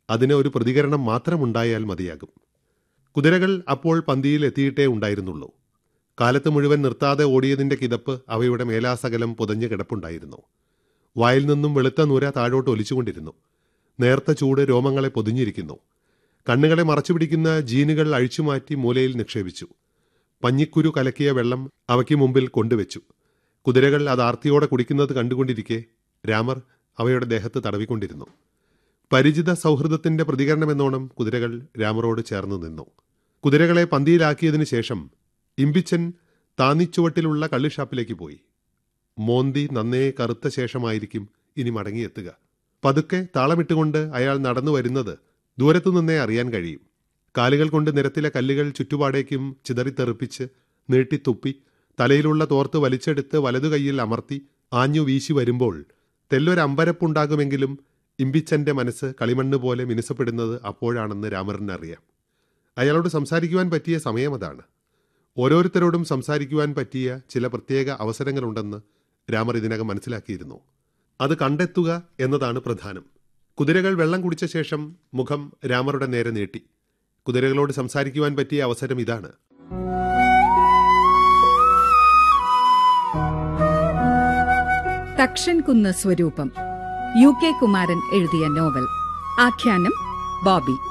അതിന് ഒരു പ്രതികരണം മാത്രമുണ്ടായാൽ മതിയാകും. കുതിരകൾ അപ്പോൾ പന്തിയിൽ എത്തിയിട്ടേ ഉണ്ടായിരുന്നുള്ളൂ. കാലത്ത് മുഴുവൻ നിർത്താതെ ഓടിയതിൻ്റെ കിതപ്പ് അവയുടെ മേലാസകലം പുതഞ്ഞു കിടപ്പുണ്ടായിരുന്നു. വായിൽ നിന്നും വെളുത്ത നുര താഴോട്ട് ഒലിച്ചുകൊണ്ടിരുന്നു. നേർത്ത ചൂട് രോമങ്ങളെ പൊതിഞ്ഞിരിക്കുന്നു. കണ്ണുകളെ മറച്ചുപിടിക്കുന്ന ജീനുകൾ അഴിച്ചുമാറ്റി മൂലയിൽ നിക്ഷേപിച്ചു. പഞ്ഞിക്കുരു കലക്കിയ വെള്ളം അവയ്ക്ക് മുമ്പിൽ കൊണ്ടുവച്ചു. കുതിരകൾ അത് ആർത്തിയോടെ കുടിക്കുന്നത് കണ്ടുകൊണ്ടിരിക്കെ രാമർ അവയുടെ ദേഹത്ത് തടവിക്കൊണ്ടിരുന്നു. പരിചിത സൗഹൃദത്തിന്റെ പ്രതികരണമെന്നോണം കുതിരകൾ രാമറോട് ചേർന്ന് നിന്നു. കുതിരകളെ പന്തിയിലാക്കിയതിനു ശേഷം ഇമ്പിച്ചൻ താന്നിച്ചുവട്ടിലുള്ള കള്ളുഷാപ്പിലേക്ക് പോയി. മോന്തി നന്നേ കറുത്ത ശേഷമായിരിക്കും ഇനി മടങ്ങിയെത്തുക. പതുക്കെ താളമിട്ടുകൊണ്ട് അയാൾ നടന്നു വരുന്നത് ദൂരത്തുനിന്നേ അറിയാൻ കഴിയും. കാലുകൾ കൊണ്ട് നിരത്തിലെ കല്ലുകൾ ചുറ്റുപാടേക്കും ചിതറിത്തെറിപ്പിച്ച് നീട്ടിത്തുപ്പി തലയിലുള്ള തോർത്ത് വലിച്ചെടുത്ത് വലതുകൈയിൽ അമർത്തി ആഞ്ഞു വീശി വരുമ്പോൾ തെല്ലൊരമ്പരപ്പുണ്ടാകുമെങ്കിലും ഇമ്പിച്ചന്റെ മനസ്സ് കളിമണ്ണ് പോലെ മിനുസപ്പെടുന്നത് അപ്പോഴാണെന്ന് രാമറിനറിയാം. അയാളോട് സംസാരിക്കുവാൻ പറ്റിയ സമയം അതാണ്. ഓരോരുത്തരോടും സംസാരിക്കുവാൻ പറ്റിയ ചില പ്രത്യേക അവസരങ്ങളുണ്ടെന്ന് രാമർ ഇതിനകം മനസ്സിലാക്കിയിരുന്നു. അത് കണ്ടെത്തുക എന്നതാണ് പ്രധാനം. കുതിരകൾ വെള്ളം കുടിച്ച ശേഷം മുഖം രാമറുടെ നേരെ നീട്ടി. കുതിരകളോട് സംസാരിക്കുവാൻ പറ്റിയ അവസരം ഇതാണ്. തക്ഷൻകുന്ന് സ്വരൂപം, UK കുമാരൻ എഴുതിയ നോവൽ. ആഖ്യാനം ബോബി.